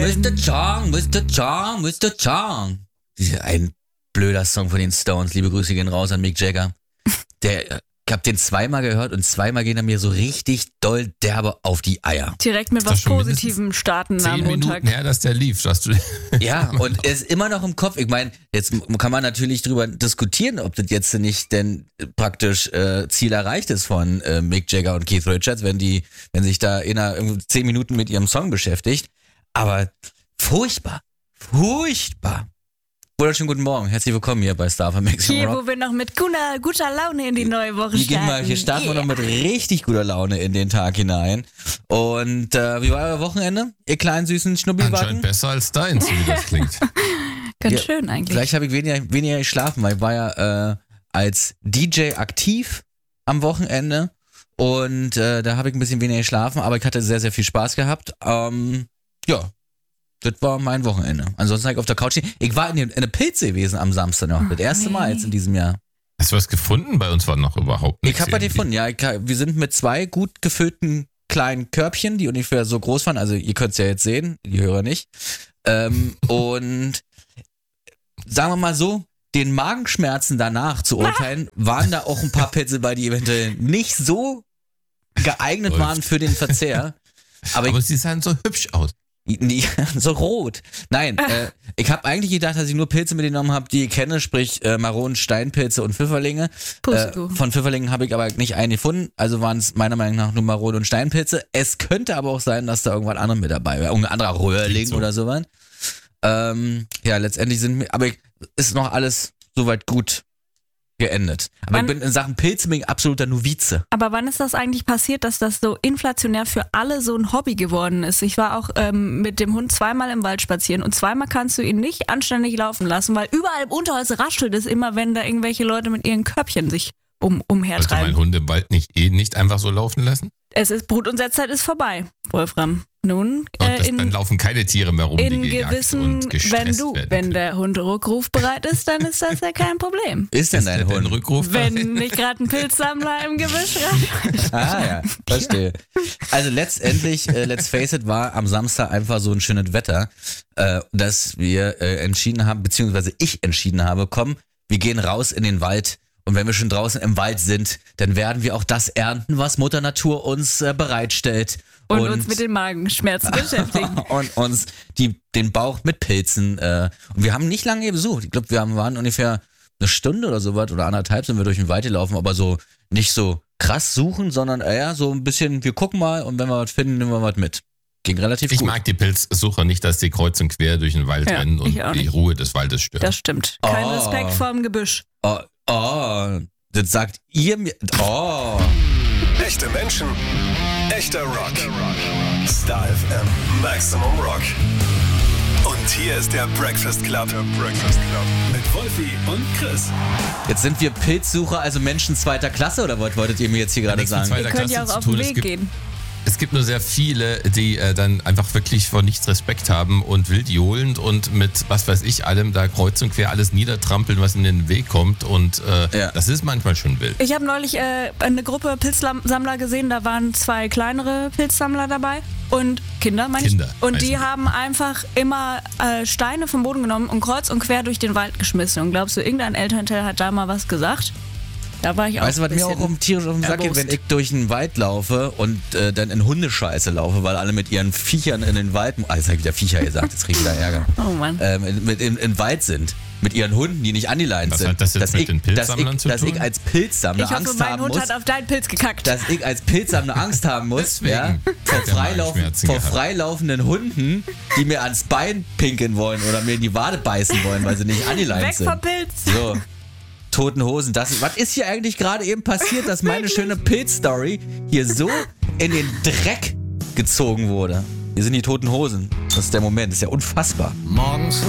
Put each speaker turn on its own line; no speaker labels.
Mr. Chong, Mr. Chong, Mr. Chong. Ein blöder Song von den Stones. Liebe Grüße gehen raus an Mick Jagger. Ich habe den zweimal gehört und zweimal gehen er mir so richtig doll derbe auf die Eier.
Direkt mit was Positivem starten am
10
Montag.
Minuten her, dass der lief. Dass du
Ja, und er ist immer noch im Kopf. Ich meine, jetzt kann man natürlich drüber diskutieren, ob das jetzt nicht denn praktisch Ziel erreicht ist von Mick Jagger und Keith Richards, wenn sich da einer 10 Minuten mit ihrem Song beschäftigt. Aber furchtbar. Wunderschönen guten Morgen. Herzlich willkommen hier bei Star FM Maximum
Hier,
Rock.
wo wir noch mit guter Laune in die neue Woche
Hier starten wir noch mit richtig guter Laune in den Tag hinein. Und wie war euer Wochenende, ihr kleinen süßen Schnubbelbacken?
anscheinend besser als deins, wie das klingt.
Ganz schön eigentlich.
Vielleicht habe ich weniger geschlafen, weil ich war ja als DJ aktiv am Wochenende und da habe ich ein bisschen weniger geschlafen, aber ich hatte sehr, sehr viel Spaß gehabt. Ja, das war mein Wochenende. Ansonsten habe ich auf der Couch stehen. Ich war in der Pilze gewesen am Samstag noch. Das erste Mal jetzt in diesem Jahr.
Hast du was gefunden? Bei uns war noch überhaupt nichts.
Ich habe was gefunden, ja. Wir sind mit 2 gut gefüllten kleinen Körbchen, die ungefähr so groß waren. Also ihr könnt es ja jetzt sehen, die Hörer nicht. Und sagen wir mal so, den Magenschmerzen danach zu urteilen, waren da auch ein paar Pilze bei, die eventuell nicht so geeignet waren für den Verzehr.
Aber sie sahen so hübsch aus.
Nee, so rot. Nein, ich habe eigentlich gedacht, dass ich nur Pilze mitgenommen habe, die ich kenne, sprich Maronen, Steinpilze und Pfifferlinge. Von Pfifferlingen habe ich aber nicht einen gefunden, also waren es meiner Meinung nach nur Maronen und Steinpilze. Es könnte aber auch sein, dass da irgendwas anderes mit dabei wäre, irgendein anderer Röhrling oder sowas. Ja, letztendlich ist noch alles soweit gut geendet. Aber ich bin in Sachen Pilze bin ich absoluter Novize.
Aber wann ist das eigentlich passiert, dass das so inflationär für alle so ein Hobby geworden ist? Ich war auch mit dem Hund 2-mal im Wald spazieren und 2-mal kannst du ihn nicht anständig laufen lassen, weil überall im Unterholz raschelt es immer, wenn da irgendwelche Leute mit ihren Körbchen sich umhertreiben.
Sollte mein Hund im Wald nicht einfach so laufen lassen?
Es ist Brut- und Setzzeit ist vorbei, Wolfram. Nun,
dann laufen keine Tiere mehr rum, die gejagt und gestresst werden.
Wenn der Hund rückrufbereit ist, dann ist das ja kein Problem.
Ist denn dein Hund?
Rückruf?
Wenn nicht gerade ein Pilzsammler im Gebüsch rennt.
Ja, verstehe. Also letztendlich, let's face it, war am Samstag einfach so ein schönes Wetter, dass wir entschieden haben, beziehungsweise ich entschieden habe, komm, wir gehen raus in den Wald. Und wenn wir schon draußen im Wald sind, dann werden wir auch das ernten, was Mutter Natur uns bereitstellt.
Und uns mit den Magenschmerzen beschäftigen.
Und uns den Bauch mit Pilzen. Und wir haben nicht lange besucht. Ich glaube, wir waren ungefähr eine Stunde oder sowas oder 1,5 sind wir durch den Wald gelaufen, aber so nicht so krass suchen, sondern eher so ein bisschen, wir gucken mal und wenn wir was finden, nehmen wir was mit. Ging relativ gut.
Ich mag die Pilzsucher nicht, dass die kreuz und quer durch den Wald rennen und die Ruhe des Waldes stören.
Das stimmt. Kein Respekt vorm Gebüsch.
Das sagt ihr mir.
Echte Menschen, echter Rock. Star FM Maximum Rock. Und hier ist der Breakfast Club. Mit Wolfi und Chris.
Jetzt sind wir Pilzsucher, also Menschen 2. Klasse, oder was wolltet ihr mir jetzt hier gerade sagen?
Ihr könnt ja auch auf den Weg gehen.
Es gibt nur sehr viele, die dann einfach wirklich vor nichts Respekt haben und wild johlend und mit was weiß ich allem da kreuz und quer alles niedertrampeln, was in den Weg kommt und das ist manchmal schon wild.
Ich habe neulich eine Gruppe Pilzsammler gesehen, da waren 2 kleinere Pilzsammler dabei und Kinder, meine ich. Und die haben einfach immer Steine vom Boden genommen und kreuz und quer durch den Wald geschmissen. Und glaubst du, irgendein Elternteil hat da mal was gesagt? Da war ich auch.
Weißt du, was mir auch tierisch auf den Sack geht, wenn ich durch den Wald laufe und dann in Hundescheiße laufe, weil alle mit ihren Viechern in den Wald, jetzt habe ich wieder Viecher gesagt, jetzt kriege ich wieder Ärger.
Oh Mann.
Im Wald sind. Mit ihren Hunden, die nicht angeleint sind.
Was hat das jetzt mit den Pilzsammlern zu tun?
Dass ich als Pilzsammler
Angst haben muss.
Mein
Hund hat auf deinen Pilz gekackt.
Dass ich als Pilzsammler Angst haben muss, vor freilaufenden Hunden, die mir ans Bein pinkeln wollen oder mir in die Wade beißen wollen, weil sie nicht angeleint sind.
Weg vom Pilz.
So. Toten Hosen. Was ist hier eigentlich gerade eben passiert, dass meine schöne Pilz-Story hier so in den Dreck gezogen wurde? Hier sind die Toten Hosen. Das ist der Moment. Das ist ja unfassbar.
Morgens